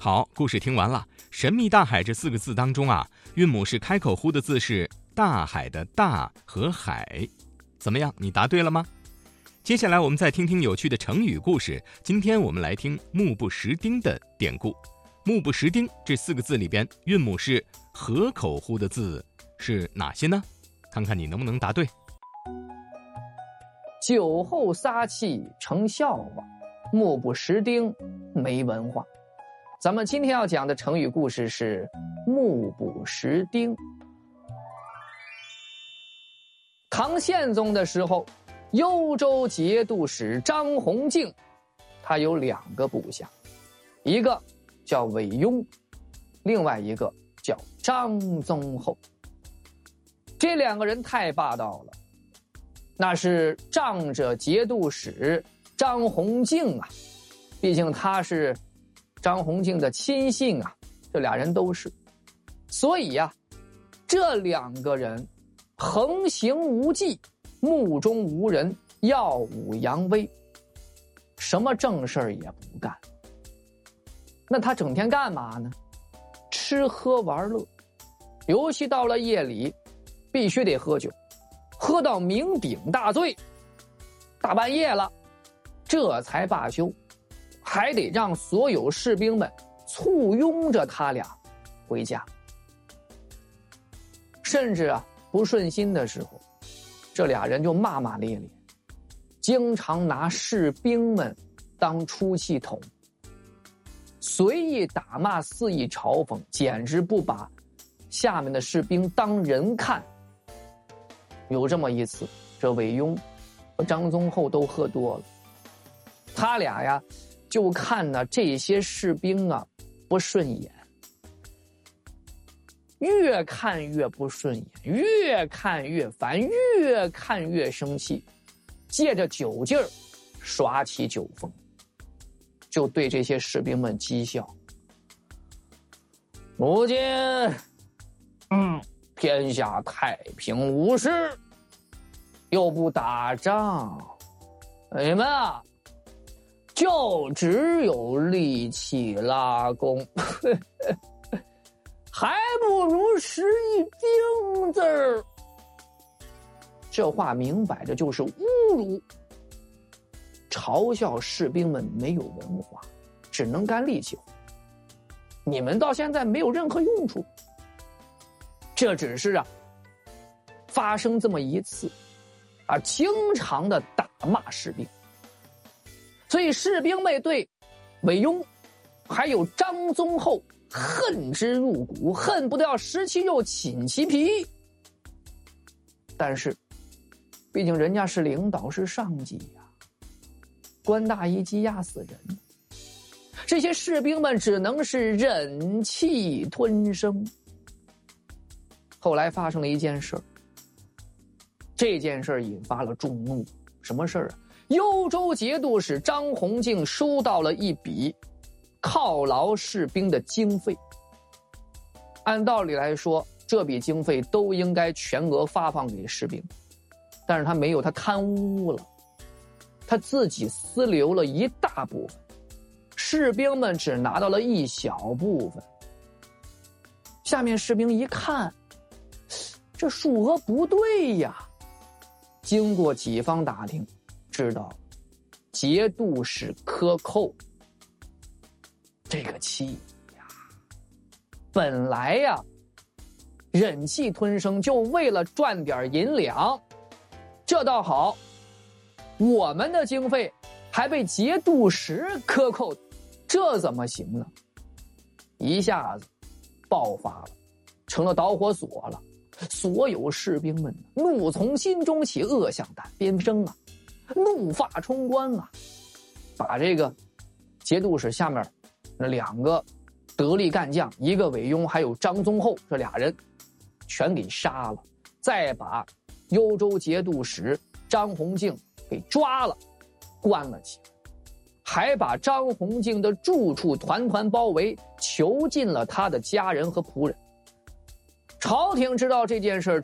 好，故事听完了。神秘大海这4个字当中啊，韵母是开口呼的字是大海的大和海。怎么样，你答对了吗？接下来我们再听听有趣的成语故事。今天我们来听目不识丁的典故。目不识丁这4个字里边，韵母是合口呼的字是哪些呢？看看你能不能答对。 酒后撒气成笑话，目不识丁没文化。咱们今天要讲的成语故事是目不识丁。唐宪宗的时候，幽州节度使张弘敬，他有2个部下，一个叫韦庸，另外一个叫张宗厚。这2个人太霸道了，那是仗着节度使张弘敬啊，毕竟他是张弘敬的亲信啊，这2人都是，所以啊，这2个人横行无忌，目中无人，耀武扬威，什么正事儿也不干。那他整天干嘛呢？吃喝玩乐，尤其到了夜里必须得喝酒，喝到酩酊大醉，大半夜了这才罢休，还得让所有士兵们簇拥着他俩回家。甚至啊，不顺心的时候，这2人就骂骂咧咧，经常拿士兵们当出气筒，随意打骂，肆意嘲讽，简直不把下面的士兵当人看。有这么一次，这韦庸和张宗厚都喝多了，他俩呀就看呢这些士兵啊不顺眼，越看越不顺眼，越看越烦，越看越生气，借着酒劲儿耍起酒疯，就对这些士兵们讥笑。如今天下太平无事，又不打仗，你们啊就只有力气拉弓还不如识一丁字儿。这话明摆着就是侮辱，嘲笑士兵们没有文化，只能干力气活，你们到现在没有任何用处。这只是发生这么一次经常的打骂士兵，所以士兵们对韦庸还有张宗厚恨之入骨，恨不得要食其肉寝其皮。但是毕竟人家是领导，是上级呀，官大一级压死人，这些士兵们只能是忍气吞声。后来发生了一件事儿，这件事儿引发了众怒。什么事儿啊？幽州节度使张弘敬收到了一笔犒劳士兵的经费。按道理来说，这笔经费都应该全额发放给士兵，但是他没有，他贪污了，他自己私留了一大部分，士兵们只拿到了一小部分。下面士兵一看，这数额不对呀，经过几方打听，知道节度使克扣。这个气呀，本来呀忍气吞声，就为了赚点银两，这倒好，我们的经费还被节度使克扣，这怎么行呢？一下子爆发了，成了导火索了。所有士兵们怒从心中起，恶向胆边生啊，怒发冲冠啊，把这个节度使下面那2个得力干将，一个韦庸还有张宗厚，这2人全给杀了，再把幽州节度使张弘敬给抓了，关了起来，还把张弘敬的住处团团包围，囚禁了他的家人和仆人。朝廷知道这件事